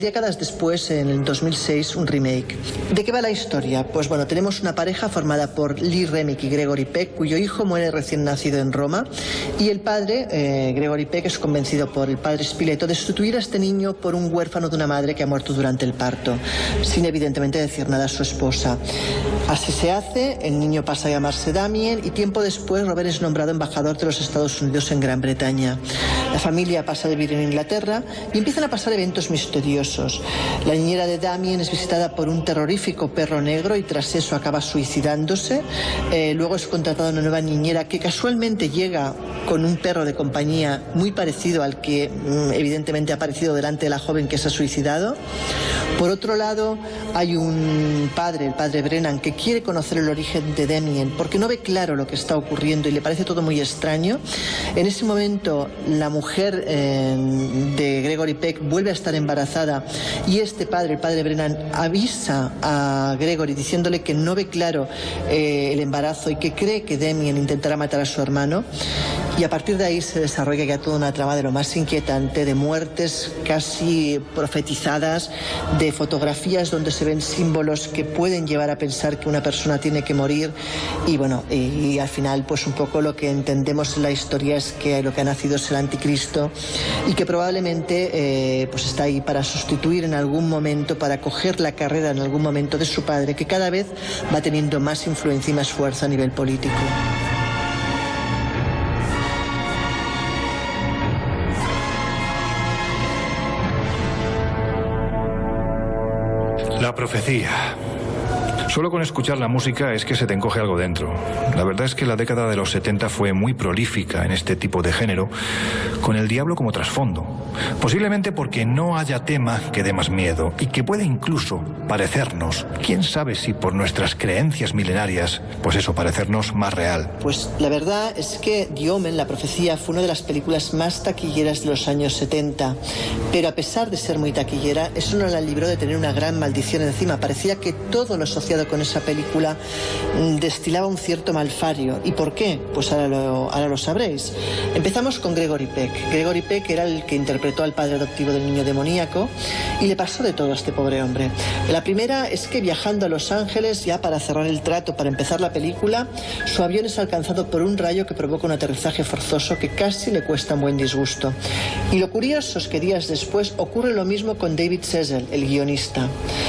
Décadas después, en el 2006, un remake. ¿De qué va la historia? Pues bueno, tenemos una pareja formada por Lee Remick y Gregory Peck, cuyo hijo muere recién nacido en Roma, y el padre, Gregory Peck, es convencido por el padre Spileto de sustituir a este niño por un huérfano de una madre que ha muerto durante el parto, sin evidentemente decir nada a su esposa. Así se hace, el niño pasa a llamarse Damien y tiempo después Robert es nombrado embajador de los Estados Unidos en Gran Bretaña. La familia pasa a vivir en Inglaterra y empiezan a pasar eventos misteriosos. La niñera de Damien es visitada por un terrorífico perro negro y tras eso acaba suicidándose. Luego es contratada una nueva niñera que casualmente llega con un perro de compañía muy parecido al que evidentemente ha aparecido delante de la joven que se ha suicidado. Por otro lado, hay un padre, el padre Brennan, que quiere conocer el origen de Damien porque no ve claro lo que está ocurriendo y le parece todo muy extraño. En ese momento, la mujer de Gregory Peck vuelve a estar embarazada y este padre, el padre Brennan, avisa a Gregory diciéndole que no ve claro el embarazo y que cree que Damien intentará matar a su hermano. Y a partir de ahí se desarrolla ya toda una trama de lo más inquietante, de muertes casi profetizadas, de fotografías donde se ven símbolos que pueden llevar a pensar que una persona tiene que morir. Y bueno, y al final pues un poco lo que entendemos en la historia es que lo que ha nacido es el anticristo y que probablemente pues está ahí para sustituir en algún momento, para coger la carrera en algún momento de su padre, que cada vez va teniendo más influencia y más fuerza a nivel político. La profecía. Solo con escuchar la música es que se te encoge algo dentro. La verdad es que la década de los 70 fue muy prolífica en este tipo de género, con el diablo como trasfondo. Posiblemente porque no haya tema que dé más miedo y que puede incluso parecernos, quién sabe si por nuestras creencias milenarias, pues eso, parecernos más real. Pues la verdad es que The Omen, La profecía, fue una de las películas más taquilleras de los años 70. Pero a pesar de ser muy taquillera, eso no la libró de tener una gran maldición encima. Parecía que todo lo asociado con esa película destilaba un cierto malfario. ¿Y por qué? Pues ahora lo sabréis. Empezamos con Gregory Peck. Gregory Peck era el que interpretó al padre adoptivo del niño demoníaco y le pasó de todo a este pobre hombre. La primera es que viajando a Los Ángeles, ya para cerrar el trato, para empezar la película, su avión es alcanzado por un rayo que provoca un aterrizaje forzoso que casi le cuesta un buen disgusto. Y lo curioso es que días después ocurre lo mismo con David Cecil, el guionista.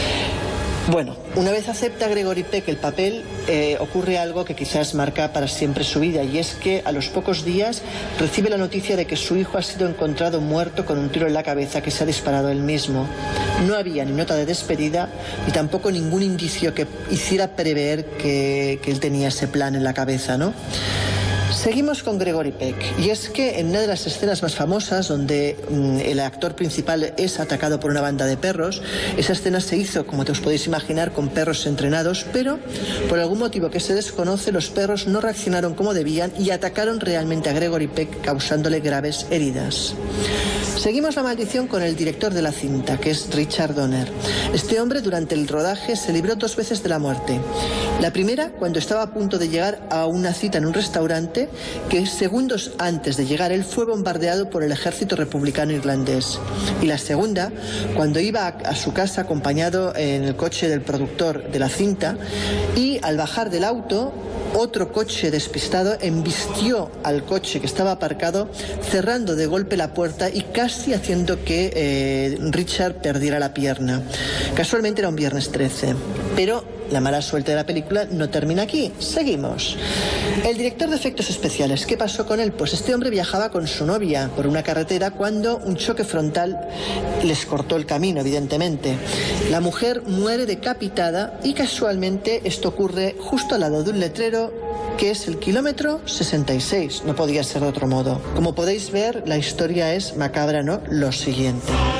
Bueno, una vez acepta Gregory Peck el papel, ocurre algo que quizás marca para siempre su vida, y es que a los pocos días recibe la noticia de que su hijo ha sido encontrado muerto con un tiro en la cabeza que se ha disparado él mismo. No había ni nota de despedida ni tampoco ningún indicio que hiciera prever que él tenía ese plan en la cabeza, ¿no? Seguimos con Gregory Peck, y es que en una de las escenas más famosas, donde el actor principal es atacado por una banda de perros, esa escena se hizo, como te os podéis imaginar, con perros entrenados, pero por algún motivo que se desconoce, los perros no reaccionaron como debían y atacaron realmente a Gregory Peck, causándole graves heridas. Seguimos la maldición con el director de la cinta, que es Richard Donner. Este hombre durante el rodaje se libró 2 veces de la muerte. La primera, cuando estaba a punto de llegar a una cita en un restaurante, que segundos antes de llegar él fue bombardeado por el ejército republicano irlandés. Y la segunda, cuando iba a su casa acompañado en el coche del productor de la cinta, y al bajar del auto, otro coche despistado embistió al coche que estaba aparcado, cerrando de golpe la puerta y casi haciendo que Richard perdiera la pierna. Casualmente era un viernes 13, pero la mala suerte de la película no termina aquí. Seguimos. El director de efectos especiales, ¿qué pasó con él? Pues este hombre viajaba con su novia por una carretera cuando un choque frontal les cortó el camino, evidentemente. La mujer muere decapitada y casualmente esto ocurre justo al lado de un letrero que es el kilómetro 66. No podía ser de otro modo. Como podéis ver, la historia es macabra, ¿no? Lo siguiente.